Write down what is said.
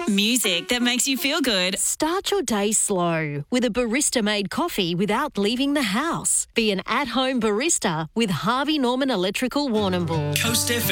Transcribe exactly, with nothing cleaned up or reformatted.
Music that makes you feel good. Start your day slow with a barista-made coffee without leaving the house. Be an at-home barista with Harvey Norman Electrical Warrnambool. Coast F M.